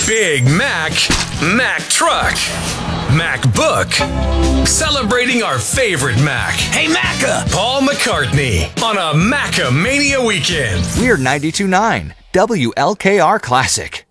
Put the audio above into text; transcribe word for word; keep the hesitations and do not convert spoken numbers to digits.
Big Mac, Mac Truck, MacBook. Celebrating our favorite Mac. Hey, Macca! Paul McCartney on a Macca Mania weekend. We're ninety-two point nine W L K R Classic.